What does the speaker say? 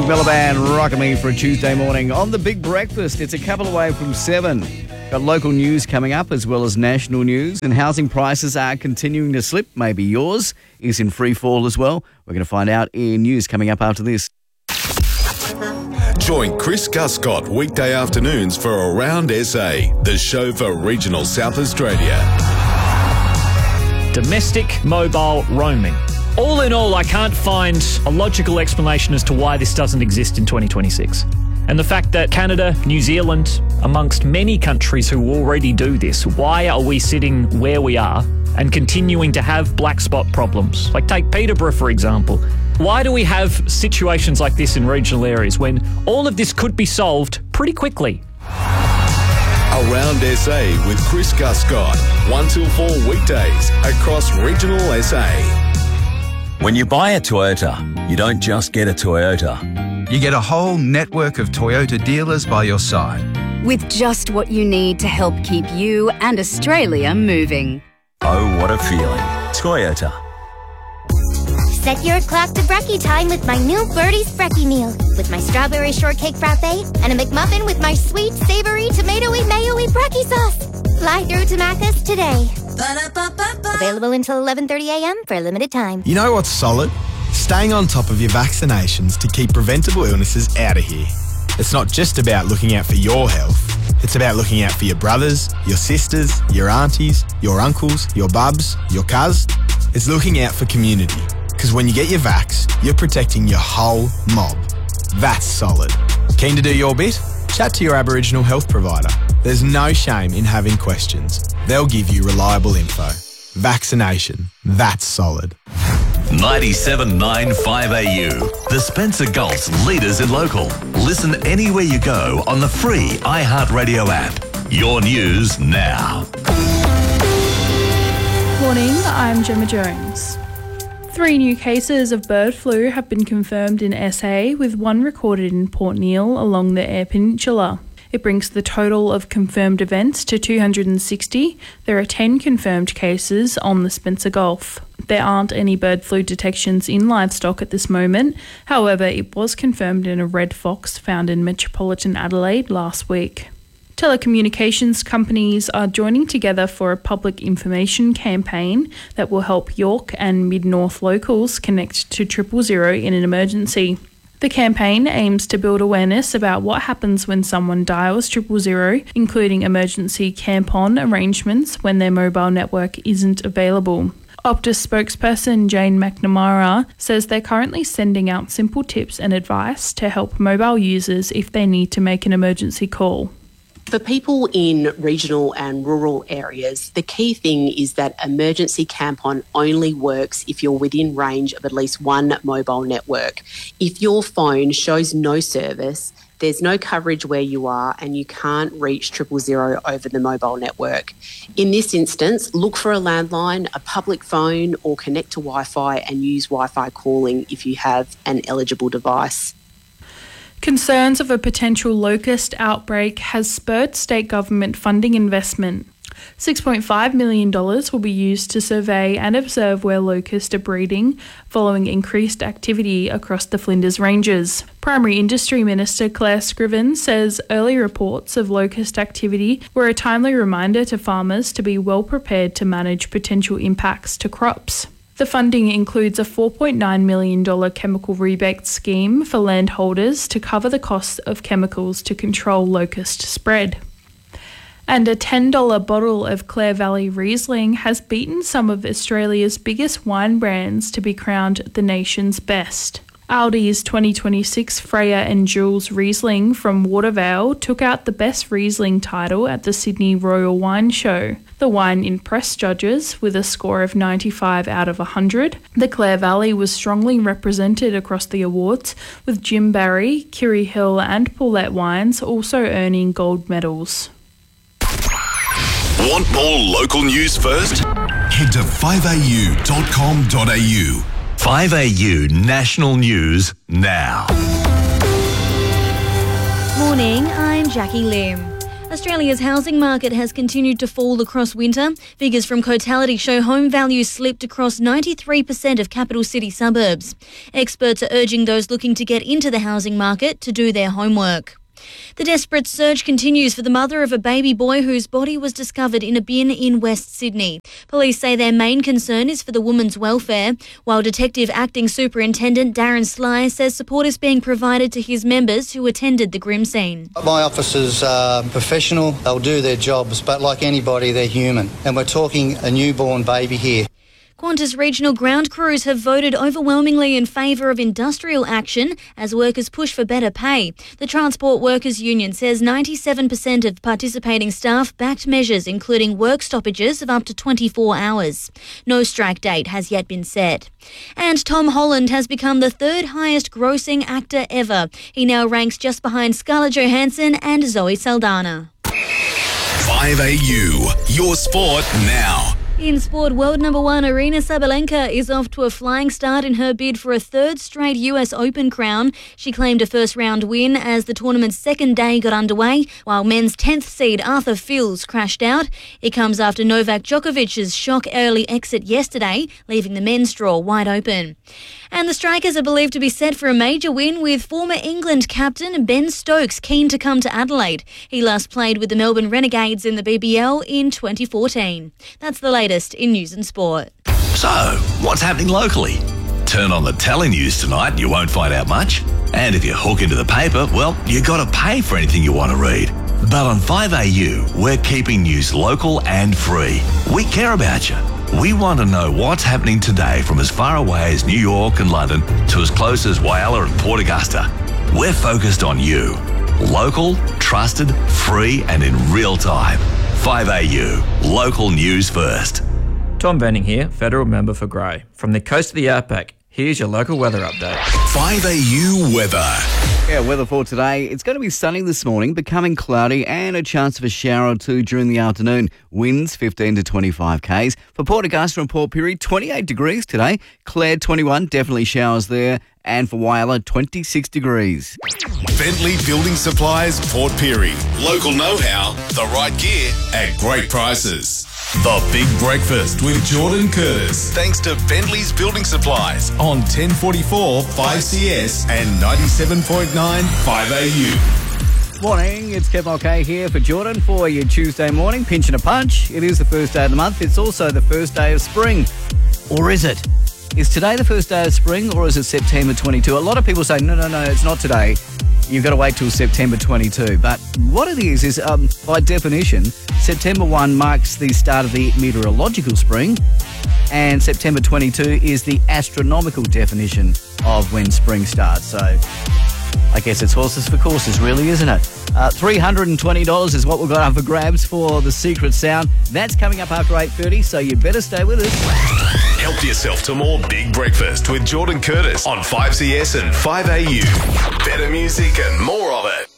Miliband rocking me for a Tuesday morning on The Big Breakfast. It's a couple away from 7. Got local news coming up as well as national news, and housing prices are continuing to slip. Maybe yours is in free fall as well. We're going to find out in news coming up after this. Join Chris Guscott weekday afternoons for Around SA, the show for regional South Australia. Domestic mobile roaming. All in all, I can't find a logical explanation as to why this doesn't exist in 2026. And the fact that Canada, New Zealand, amongst many countries who already do this, why are we sitting where we are and continuing to have black spot problems? Like take Peterborough, for example. Why do we have situations like this in regional areas when all of this could be solved pretty quickly? Around SA with Chris Guscott, 1 till 4 weekdays across regional SA. When you buy a Toyota, you don't just get a Toyota. You get a whole network of Toyota dealers by your side. With just what you need to help keep you and Australia moving. Oh, what a feeling. Toyota. Set your clock to brekkie time with my new Birdie's Brekkie meal. With my strawberry shortcake frappe and a McMuffin with my sweet, savoury, tomatoey, mayo-y brekkie sauce. Fly through to Macca's today. Available until 11:30 a.m. for a limited time. You know what's solid? Staying on top of your vaccinations to keep preventable illnesses out of here. It's not just about looking out for your health. It's about looking out for your brothers, your sisters, your aunties, your uncles, your bubs, your cuz. It's looking out for community. Because when you get your vax, you're protecting your whole mob. That's solid. Keen to do your bit? Chat to your Aboriginal health provider. There's no shame in having questions. They'll give you reliable info. Vaccination. That's solid. 97.9 5AU. The Spencer Gulf's leaders in local. Listen anywhere you go on the free iHeartRadio app. Your news now. Morning, I'm Gemma Jones. 3 new cases of bird flu have been confirmed in SA, with 1 recorded in Port Neale along the Eyre Peninsula. It brings the total of confirmed events to 260. There are 10 confirmed cases on the Spencer Gulf. There aren't any bird flu detections in livestock at this moment. However, it was confirmed in a red fox found in metropolitan Adelaide last week. Telecommunications companies are joining together for a public information campaign that will help York and Mid-North locals connect to 000 in an emergency. The campaign aims to build awareness about what happens when someone dials 000, including emergency CAMPON arrangements when their mobile network isn't available. Optus spokesperson Jane McNamara says they're currently sending out simple tips and advice to help mobile users if they need to make an emergency call. For people in regional and rural areas, the key thing is that emergency CAMPON only works if you're within range of at least one mobile network. If your phone shows no service, there's no coverage where you are and you can't reach 000 over the mobile network. In this instance, look for a landline, a public phone, or connect to Wi-Fi and use Wi-Fi calling if you have an eligible device. Concerns of a potential locust outbreak has spurred state government funding investment. $6.5 million will be used to survey and observe where locusts are breeding following increased activity across the Flinders Ranges. Primary Industry Minister Claire Scriven says early reports of locust activity were a timely reminder to farmers to be well prepared to manage potential impacts to crops. The funding includes a $4.9 million chemical rebate scheme for landholders to cover the costs of chemicals to control locust spread. And a $10 bottle of Clare Valley Riesling has beaten some of Australia's biggest wine brands to be crowned the nation's best. Aldi's 2026 Freya and Jules Riesling from Watervale took out the Best Riesling title at the Sydney Royal Wine Show. The wine impressed judges with a score of 95 out of 100. The Clare Valley was strongly represented across the awards, with Jim Barry, Kiri Hill and Paulette Wines also earning gold medals. Want more local news first? Head to 5au.com.au. 5AU National News now. Morning, I'm Jackie Lim. Australia's housing market has continued to fall across winter. Figures from Cotality show home values slipped across 93% of capital city suburbs. Experts are urging those looking to get into the housing market to do their homework. The desperate search continues for the mother of a baby boy whose body was discovered in a bin in West Sydney. Police say their main concern is for the woman's welfare, while Detective Acting Superintendent Darren Sly says support is being provided to his members who attended the grim scene. My officers are professional, they'll do their jobs, but like anybody, they're human. And we're talking a newborn baby here. Qantas regional ground crews have voted overwhelmingly in favour of industrial action as workers push for better pay. The Transport Workers Union says 97% of participating staff backed measures including work stoppages of up to 24 hours. No strike date has yet been set. And Tom Holland has become the third highest grossing actor ever. He now ranks just behind Scarlett Johansson and Zoe Saldana. 5AU, your sport now. In sport, world number one Aryna Sabalenka is off to a flying start in her bid for a third straight US Open crown. She claimed a first-round win as the tournament's second day got underway, while men's 10th seed Arthur Fils crashed out. It comes after Novak Djokovic's shock early exit yesterday, leaving the men's draw wide open. And the Strikers are believed to be set for a major win, with former England captain Ben Stokes keen to come to Adelaide. He last played with the Melbourne Renegades in the BBL in 2014. That's the latest in news and sport. So, what's happening locally? Turn on the telenews tonight and you won't find out much. And if you hook into the paper, well, you got to pay for anything you want to read. But on 5AU, we're keeping news local and free. We care about you. We want to know what's happening today from as far away as New York and London to as close as Whyalla and Port Augusta. We're focused on you. Local, trusted, free and in real time. 5AU, local news first. Tom Benning here, Federal Member for Grey. From the coast of the Outback, here's your local weather update. 5AU weather. Yeah, weather for today. It's going to be sunny this morning, becoming cloudy and a chance of a shower or two during the afternoon. Winds 15 to 25 k's. For Port Augusta and Port Pirie, 28 degrees today. Clare 21, definitely showers there. And for Whyalla, 26 degrees. Bentley Building Supplies, Port Pirie. Local know-how, the right gear at great prices. The Big Breakfast with Jordan Curtis. Thanks to Bentley's Building Supplies on 1044 5CS and 97.9 5AU. Morning, it's Kevin OK here for Jordan for your Tuesday morning. Pinch and a punch. It is the first day of the month. It's also the first day of spring. Or is it? Is today the first day of spring or is it September 22? A lot of people say, no, it's not today. You've got to wait till September 22. But what it is by definition, September 1 marks the start of the meteorological spring and September 22 is the astronomical definition of when spring starts. So I guess it's horses for courses, really, isn't it? $320 is what we've got up for grabs for The Secret Sound. That's coming up after 8:30, so you better stay with us. Help yourself to more Big Breakfast with Jordan Curtis on 5CS and 5AU. Better music and more of it.